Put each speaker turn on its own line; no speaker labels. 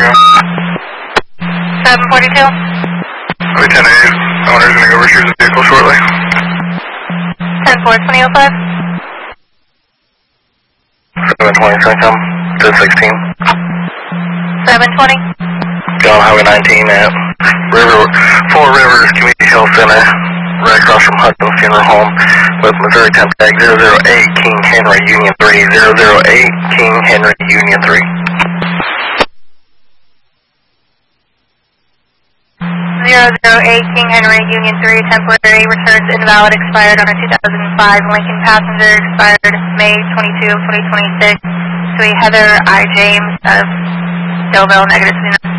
go.
742.
Maybe 10-8. Owner's going to go retrieve the vehicle shortly.
10-4, 2005.
720, Centcom. 1016.
720.
Got on Highway 19 at Four Rivers Community Health Center, right across from Hudson Funeral Home, with Missouri Temp Tag 008 King Henry Union 3, 008 King Henry Union 3.
008 King Henry Union 3, temporary returns invalid, expired on a 2005 Lincoln Passenger, expired May 22, 2026, to a Heather I. James of Delville, -2.